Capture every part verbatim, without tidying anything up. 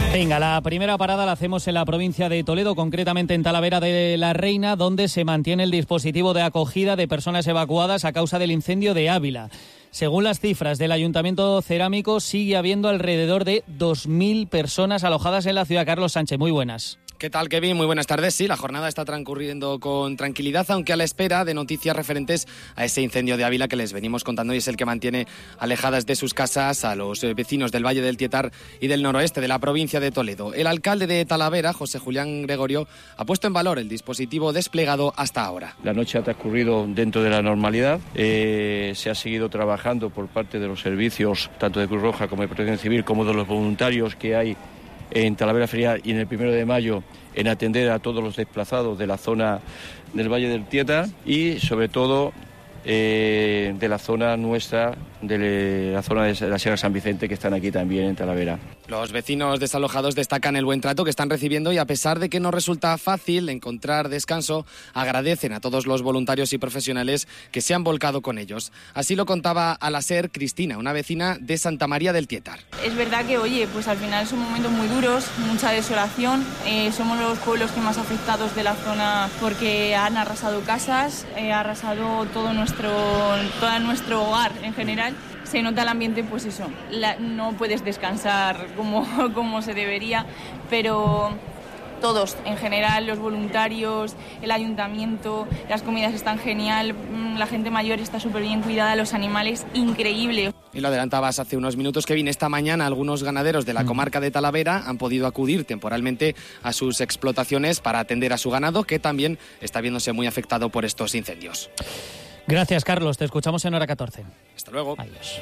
Venga, la primera parada la hacemos en la provincia de Toledo, concretamente en Talavera de la Reina, donde se mantiene el dispositivo de acogida de personas evacuadas a causa del incendio de Ávila. Según las cifras del Ayuntamiento Cerámico, sigue habiendo alrededor de dos mil personas alojadas en la ciudad. Carlos Sánchez, muy buenas. ¿Qué tal, Kevin? Muy buenas tardes. Sí, la jornada está transcurriendo con tranquilidad, aunque a la espera de noticias referentes a ese incendio de Ávila que les venimos contando y es el que mantiene alejadas de sus casas a los vecinos del Valle del Tietar y del noroeste de la provincia de Toledo. El alcalde de Talavera, José Julián Gregorio, ha puesto en valor el dispositivo desplegado hasta ahora. La noche ha transcurrido dentro de la normalidad. Eh, se ha seguido trabajando por parte de los servicios, tanto de Cruz Roja como de Protección Civil, como de los voluntarios que hay en Talavera Ferial y en el primero de mayo, en atender a todos los desplazados de la zona del Valle del Tietar y sobre todo eh, de la zona nuestra, de la zona de la Sierra San Vicente, que están aquí también en Talavera. Los vecinos desalojados destacan el buen trato que están recibiendo y a pesar de que no resulta fácil encontrar descanso, agradecen a todos los voluntarios y profesionales que se han volcado con ellos. Así lo contaba a la SER Cristina, una vecina de Santa María del Tietar. Es verdad que, oye, pues al final son momentos muy duros, mucha desolación. Eh, somos los pueblos que más afectados de la zona porque han arrasado casas, eh, ha arrasado todo nuestro, todo nuestro hogar en general. Se nota el ambiente, pues eso, la, no puedes descansar como, como se debería, pero todos, en general, los voluntarios, el ayuntamiento, las comidas están genial, la gente mayor está súper bien cuidada, los animales, increíble. Y lo adelantabas hace unos minutos, Kevin, esta mañana algunos ganaderos de la comarca de Talavera han podido acudir temporalmente a sus explotaciones para atender a su ganado, que también está viéndose muy afectado por estos incendios. Gracias, Carlos. Te escuchamos en hora catorce. Hasta luego. Adiós.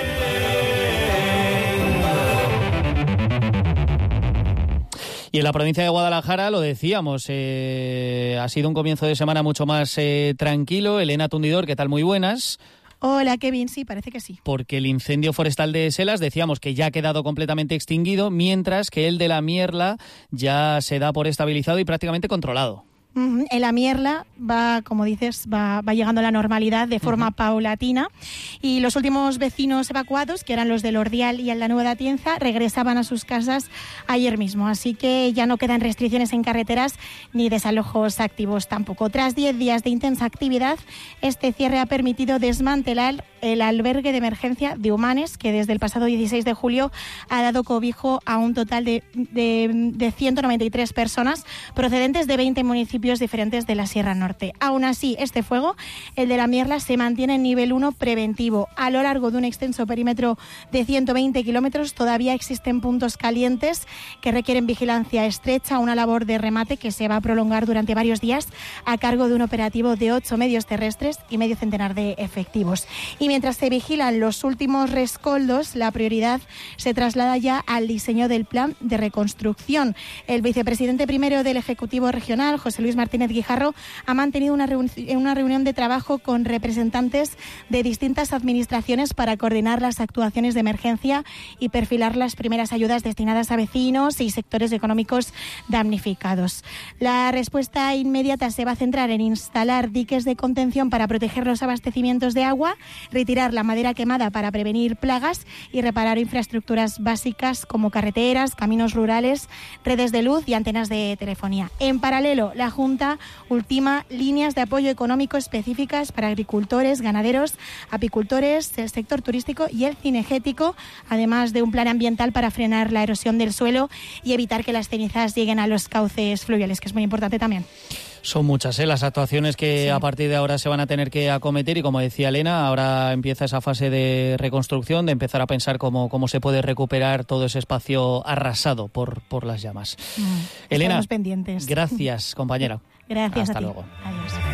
Y en la provincia de Guadalajara, lo decíamos, eh, ha sido un comienzo de semana mucho más eh, tranquilo. Elena Tundidor, ¿qué tal? Muy buenas. Hola, Kevin, sí, parece que sí. Porque el incendio forestal de Selas, decíamos que ya ha quedado completamente extinguido, mientras que el de la Mierla ya se da por estabilizado y prácticamente controlado. Uh-huh. En la Mierla va, como dices, va, va llegando a la normalidad de forma uh-huh. paulatina y los últimos vecinos evacuados, que eran los del Ordial y el la Nueva de Atienza, regresaban a sus casas ayer mismo, así que ya no quedan restricciones en carreteras ni desalojos activos tampoco. Tras diez días de intensa actividad, este cierre ha permitido desmantelar el albergue de emergencia de Humanes, que desde el pasado dieciséis de julio ha dado cobijo a un total de, de, de ciento noventa y tres personas procedentes de veinte municipios diferentes de la Sierra Norte. Aún así, este fuego, el de la Mierla, se mantiene en nivel uno preventivo. A lo largo de un extenso perímetro de ciento veinte kilómetros todavía existen puntos calientes que requieren vigilancia estrecha, una labor de remate que se va a prolongar durante varios días a cargo de un operativo de ocho medios terrestres y medio centenar de efectivos. Y mientras se vigilan los últimos rescoldos, la prioridad se traslada ya al diseño del plan de reconstrucción. El vicepresidente primero del Ejecutivo Regional, José Luis Martínez Guijarro, ha mantenido una, reun- una reunión de trabajo con representantes de distintas administraciones para coordinar las actuaciones de emergencia y perfilar las primeras ayudas destinadas a vecinos y sectores económicos damnificados. La respuesta inmediata se va a centrar en instalar diques de contención para proteger los abastecimientos de agua, retirar la madera quemada para prevenir plagas y reparar infraestructuras básicas como carreteras, caminos rurales, redes de luz y antenas de telefonía. En paralelo, la Junta ultima líneas de apoyo económico específicas para agricultores, ganaderos, apicultores, el sector turístico y el cinegético, además de un plan ambiental para frenar la erosión del suelo y evitar que las cenizas lleguen a los cauces fluviales, que es muy importante también. Son muchas ¿eh? las actuaciones que sí. a partir de ahora se van a tener que acometer y, como decía Elena, ahora empieza esa fase de reconstrucción, de empezar a pensar cómo, cómo se puede recuperar todo ese espacio arrasado por, por las llamas. Mm, Elena, pendientes. Gracias, compañera. Gracias Hasta a ti. luego. Adiós.